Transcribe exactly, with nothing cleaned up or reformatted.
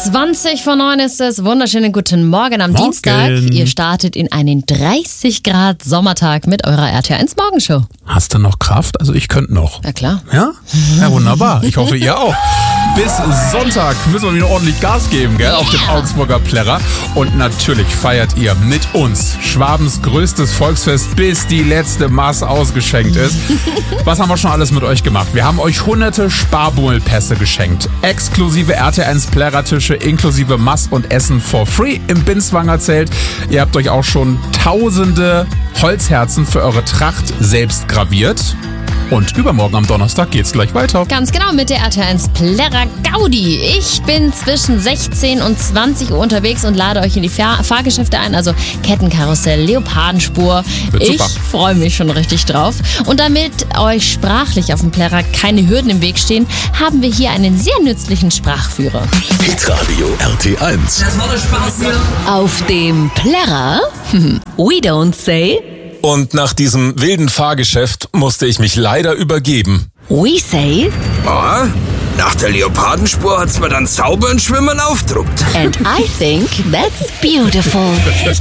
zwanzig vor neun ist es. Wunderschönen guten Morgen am Morgen. Dienstag. Ihr startet in einen dreißig Grad Sommertag mit eurer R T eins Morgenshow. Hast du noch Kraft? Also ich könnte noch. Ja klar. Ja? Ja, wunderbar. Ich hoffe, ihr auch. Bis Sonntag müssen wir wieder ordentlich Gas geben, gell, auf dem Augsburger Plärrer. Und natürlich feiert ihr mit uns Schwabens größtes Volksfest, bis die letzte Maß ausgeschenkt ist. Was haben wir schon alles mit euch gemacht? Wir haben euch hunderte Sparbummelpässe geschenkt. Exklusive R T eins Plärrertische inklusive Maß und Essen for free im Binswanger Zelt. Ihr habt euch auch schon tausende Holzherzen für eure Tracht selbst graviert. Und übermorgen am Donnerstag geht's gleich weiter. Ganz genau mit der R T eins Plärrer Gaudi. Ich bin zwischen sechzehn und zwanzig Uhr unterwegs und lade euch in die Fahr- Fahrgeschäfte ein. Also Kettenkarussell, Leopardenspur. Wird Ich super. freue mich schon richtig drauf. Und damit euch sprachlich auf dem Plärrer keine Hürden im Weg stehen, haben wir hier einen sehr nützlichen Sprachführer. Hitradio R T eins. Das war der Spaß hier. Auf dem Plärrer, we don't say, Und nach diesem wilden Fahrgeschäft musste ich mich leider übergeben. we say, Oh, nach der Leopardenspur hat's mir dann sauber in Schwimmen aufgedruckt. and I think that's beautiful.